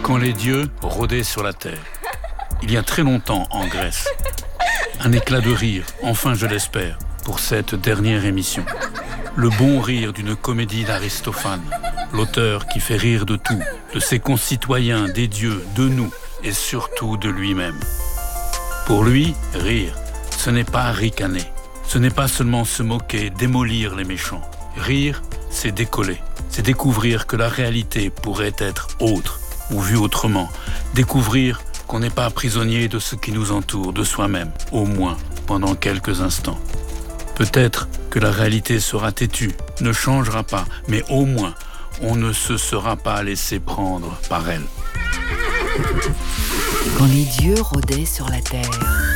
Quand les dieux rôdaient sur la terre, il y a très longtemps en Grèce. Un éclat de rire, enfin je l'espère, pour cette dernière émission. Le bon rire d'une comédie d'Aristophane, l'auteur qui fait rire de tout, de ses concitoyens, des dieux, de nous et surtout de lui-même. Pour lui, rire, ce n'est pas ricaner, ce n'est pas seulement se moquer, démolir les méchants. Rire, c'est décoller, c'est découvrir que la réalité pourrait être autre ou vue autrement, découvrir qu'on n'est pas prisonnier de ce qui nous entoure, de soi-même, au moins pendant quelques instants. Peut-être que la réalité sera têtue, ne changera pas, mais au moins, on ne se sera pas laissé prendre par elle. Quand les dieux rôdaient sur la terre.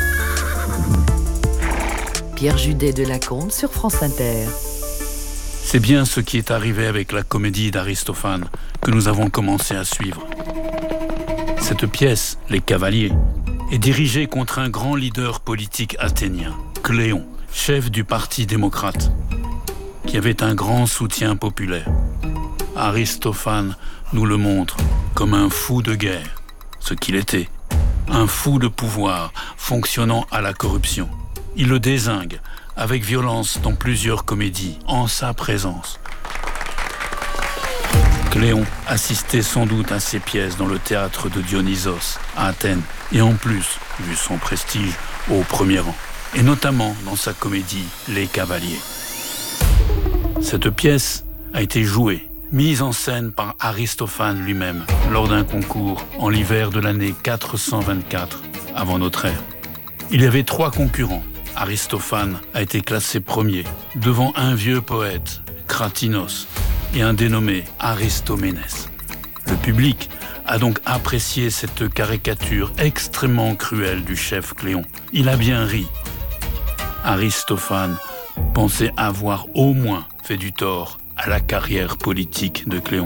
Pierre Judet de Lacombe sur France Inter. C'est bien ce qui est arrivé avec la comédie d'Aristophane que nous avons commencé à suivre. Cette pièce, Les Cavaliers, est dirigée contre un grand leader politique athénien, Cléon, chef du Parti démocrate, qui avait un grand soutien populaire. Aristophane nous le montre comme un fou de guerre, ce qu'il était, un fou de pouvoir fonctionnant à la corruption. Il le dézingue avec violence dans plusieurs comédies, en sa présence. Cléon assistait sans doute à ces pièces dans le théâtre de Dionysos, à Athènes, et en plus, vu son prestige, au premier rang, et notamment dans sa comédie Les Cavaliers. Cette pièce a été jouée, mise en scène par Aristophane lui-même, lors d'un concours en l'hiver de l'année 424 avant notre ère. Il y avait 3 concurrents. Aristophane a été classé premier, devant un vieux poète, Cratinos, et un dénommé Aristoménès. Le public a donc apprécié cette caricature extrêmement cruelle du chef Cléon. Il a bien ri. Aristophane pensait avoir au moins fait du tort à la carrière politique de Cléon.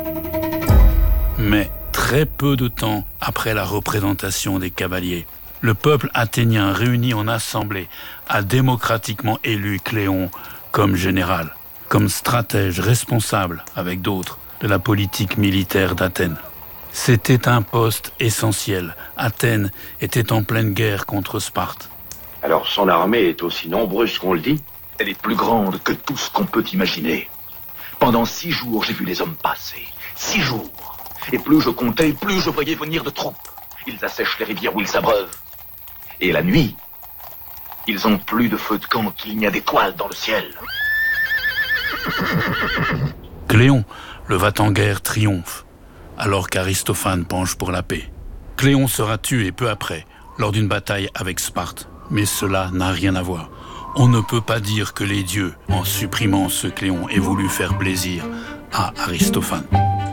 Mais très peu de temps après la représentation des cavaliers, le peuple athénien réuni en assemblée a démocratiquement élu Cléon comme général, comme stratège responsable, avec d'autres, de la politique militaire d'Athènes. C'était un poste essentiel. Athènes était en pleine guerre contre Sparte. Alors son armée est aussi nombreuse qu'on le dit? Elle est plus grande que tout ce qu'on peut imaginer. Pendant 6 jours, j'ai vu les hommes passer. 6 jours. Et plus je comptais, plus je voyais venir de troupes. Ils assèchent les rivières où ils s'abreuvent. Et la nuit, ils ont plus de feux de camp qu'il n'y a d'étoiles dans le ciel. Cléon, le va-t-en-guerre, triomphe, alors qu'Aristophane penche pour la paix. Cléon sera tué peu après, lors d'une bataille avec Sparte. Mais cela n'a rien à voir. On ne peut pas dire que les dieux, en supprimant ce Cléon, aient voulu faire plaisir à Aristophane.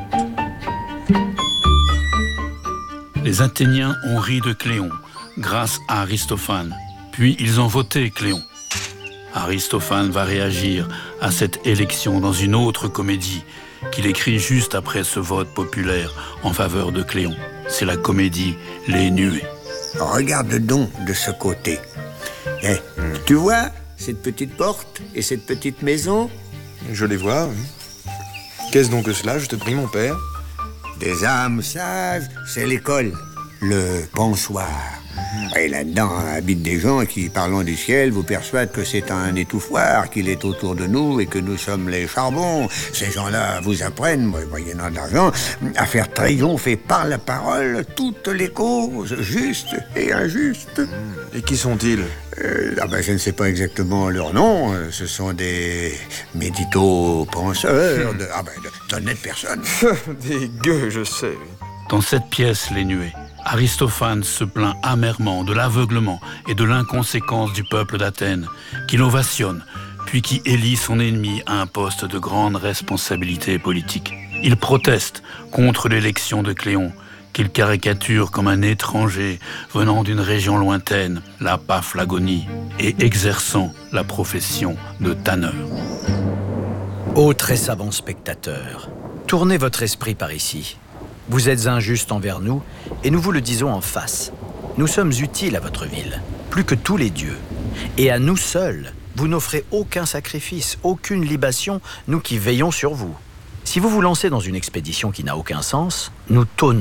Les Athéniens ont ri de Cléon grâce à Aristophane, puis ils ont voté Cléon. Aristophane va réagir à cette élection dans une autre comédie qu'il écrit juste après ce vote populaire en faveur de Cléon. C'est la comédie Les Nuées. Regarde donc de ce côté. Tu vois cette petite porte et cette petite maison? Je les vois, oui. Qu'est-ce donc que cela, je te prie, mon père? Des âmes sages, c'est l'école, le pensoir. Et là-dedans habitent des gens qui, parlant du ciel, vous persuadent que c'est un étouffoir, qu'il est autour de nous et que nous sommes les charbons. Ces gens-là vous apprennent, moyennant de l'argent, à faire triompher par la parole toutes les causes, justes et injustes. Et qui sont-ils? Je ne sais pas exactement leur nom. Ce sont des médito-penseurs, d'honnêtes personnes. Des gueux, je sais. Dans cette pièce, Les Nuées, Aristophane se plaint amèrement de l'aveuglement et de l'inconséquence du peuple d'Athènes, qui l'ovationne, puis qui élit son ennemi à un poste de grande responsabilité politique. Il proteste contre l'élection de Cléon, qu'il caricature comme un étranger venant d'une région lointaine, la Paphlagonie, et exerçant la profession de tanneur. Ô très savants spectateurs, tournez votre esprit par ici. Vous êtes injustes envers nous, et nous vous le disons en face. Nous sommes utiles à votre ville, plus que tous les dieux. Et à nous seuls, vous n'offrez aucun sacrifice, aucune libation, nous qui veillons sur vous. Si vous vous lancez dans une expédition qui n'a aucun sens, nous tonnons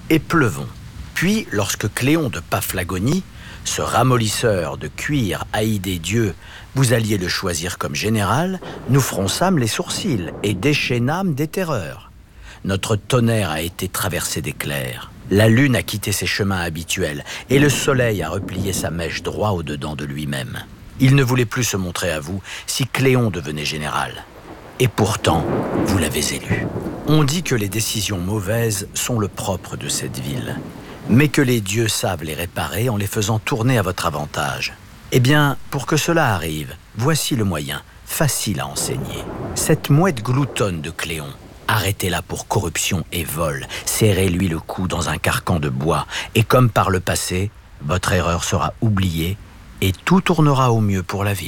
et pleuvons. Puis, lorsque Cléon de Paphlagonie, ce ramollisseur de cuir haï des dieux, vous alliez le choisir comme général, nous fronçâmes les sourcils et déchaînâmes des terreurs. Notre tonnerre a été traversé d'éclairs. La lune a quitté ses chemins habituels et le soleil a replié sa mèche droit au-dedans de lui-même. Il ne voulait plus se montrer à vous si Cléon devenait général. Et pourtant, vous l'avez élu. On dit que les décisions mauvaises sont le propre de cette ville, mais que les dieux savent les réparer en les faisant tourner à votre avantage. Eh bien, pour que cela arrive, voici le moyen, facile à enseigner. Cette mouette gloutonne de Cléon, arrêtez-la pour corruption et vol, serrez-lui le cou dans un carcan de bois, et comme par le passé, votre erreur sera oubliée et tout tournera au mieux pour la ville.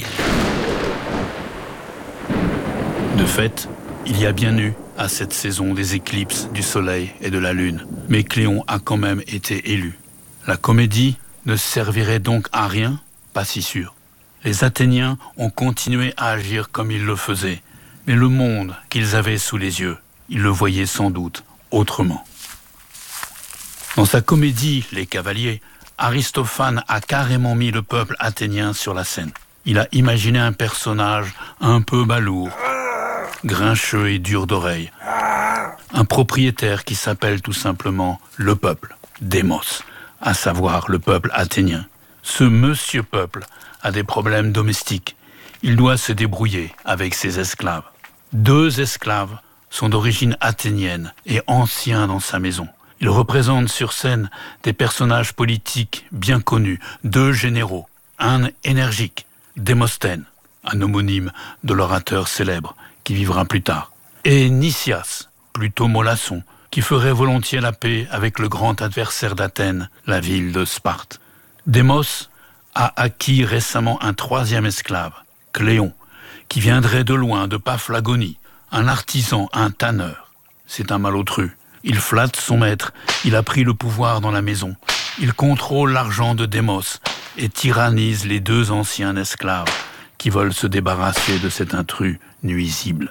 De fait, il y a bien eu, à cette saison, des éclipses du soleil et de la lune. Mais Cléon a quand même été élu. La comédie ne servirait donc à rien? Pas si sûr. Les Athéniens ont continué à agir comme ils le faisaient. Mais le monde qu'ils avaient sous les yeux, ils le voyaient sans doute autrement. Dans sa comédie « Les Cavaliers », Aristophane a carrément mis le peuple athénien sur la scène. Il a imaginé un personnage un peu balourd, grincheux et dur d'oreille. Un propriétaire qui s'appelle tout simplement le peuple, Démos, à savoir le peuple athénien. Ce monsieur peuple a des problèmes domestiques. Il doit se débrouiller avec ses esclaves. 2 esclaves sont d'origine athénienne et anciens dans sa maison. Ils représentent sur scène des personnages politiques bien connus, 2 généraux, un énergique, Démosthène, un homonyme de l'orateur célèbre qui vivra plus tard, et Nicias, plutôt mollasson, qui ferait volontiers la paix avec le grand adversaire d'Athènes, la ville de Sparte. Démos a acquis récemment un 3e esclave, Cléon, qui viendrait de loin, de Paphlagonie, un artisan, un tanneur. C'est un malotru. Il flatte son maître, il a pris le pouvoir dans la maison. Il contrôle l'argent de Démos et tyrannise les 2 anciens esclaves qui veulent se débarrasser de cet intrus nuisible.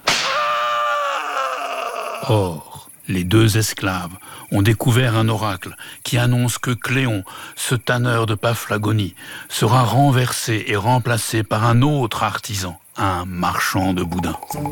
Or, les 2 esclaves ont découvert un oracle qui annonce que Cléon, ce tanneur de Paphlagonie, sera renversé et remplacé par un autre artisan, un marchand de boudin.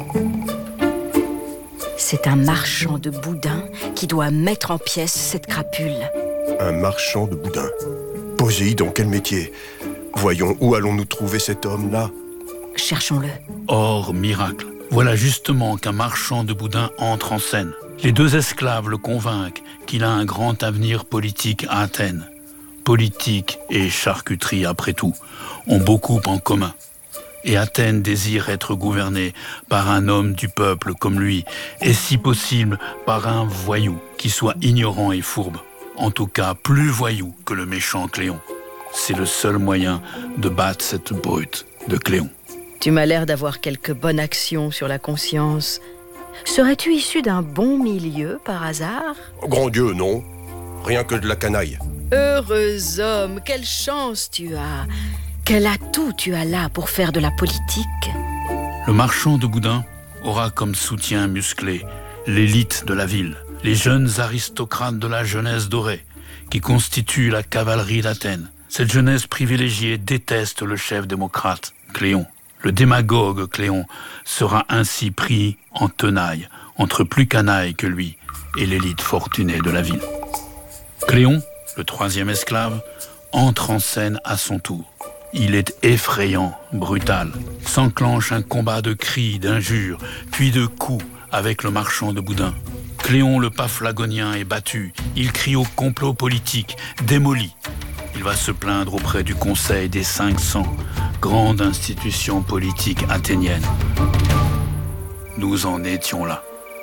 C'est un marchand de boudin qui doit mettre en pièces cette crapule. Un marchand de boudin. Poséidon, quel métier? Voyons, où allons-nous trouver cet homme-là? Cherchons-le. Or, miracle, voilà justement qu'un marchand de boudin entre en scène. Les 2 esclaves le convainquent qu'il a un grand avenir politique à Athènes. Politique et charcuterie, après tout, ont beaucoup en commun. Et Athènes désire être gouvernée par un homme du peuple comme lui, et si possible par un voyou qui soit ignorant et fourbe. En tout cas, plus voyou que le méchant Cléon. C'est le seul moyen de battre cette brute de Cléon. Tu m'as l'air d'avoir quelques bonnes actions sur la conscience. Serais-tu issu d'un bon milieu par hasard? Grand Dieu, non. Rien que de la canaille. Heureux homme, quelle chance tu as! Quel atout tu as là pour faire de la politique? Le marchand de boudin aura comme soutien musclé l'élite de la ville, les jeunes aristocrates de la jeunesse dorée, qui constituent la cavalerie d'Athènes. Cette jeunesse privilégiée déteste le chef démocrate, Cléon. Le démagogue Cléon sera ainsi pris en tenaille entre plus canaille que lui et l'élite fortunée de la ville. Cléon, le 3e esclave, entre en scène à son tour. Il est effrayant, brutal. S'enclenche un combat de cris, d'injures, puis de coups avec le marchand de boudin. Cléon le Paphlagonien est battu. Il crie au complot politique, démoli. Il va se plaindre auprès du Conseil des 500, grande institution politique athénienne. Nous en étions là.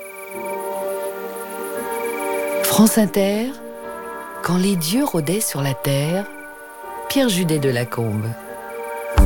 France Inter, quand les dieux rôdaient sur la terre, Pierre Judet de Lacombe.